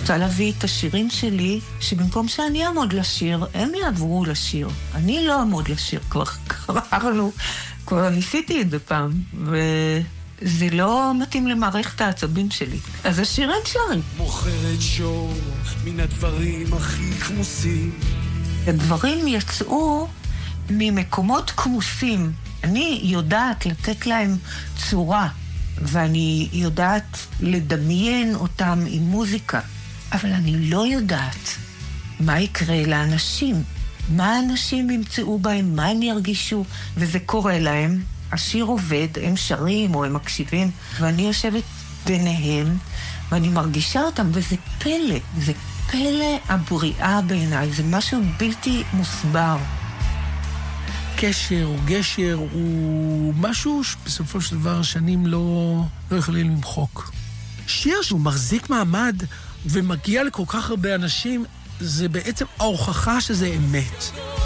רוצה להביא את השירים שלי, שבמקום שאני אעמוד לשיר, הם יעברו לשיר. אני לא אעמוד לשיר, כבר ניסיתי את זה פעם, וזה לא מתאים למערכת העצבים שלי. אז השירים שרים. מוכרת שור מן הדברים הכי כמוסים. הדברים יצאו ממקומות כמוסים. אני יודעת לתת להם צורה, ואני יודעת לדמיין אותם עם מוזיקה. אבל אני לא יודעת מה יקרה לאנשים, מה האנשים ימצאו בהם, מה הם ירגישו, וזה קורה להם. השיר עובד, הם שרים או הם מקשיבים, ואני יושבת ביניהם, ואני מרגישה אותם, וזה פלא, זה פלא הבריאה בעיניי, זה משהו בלתי מוסבר. קשר או גשר הוא משהו שבסופו של דבר שנים לא יכולים למחוק. שיר שהוא מחזיק מעמד ומגיע לכל כך הרבה אנשים, זה בעצם ההוכחה שזה אמת.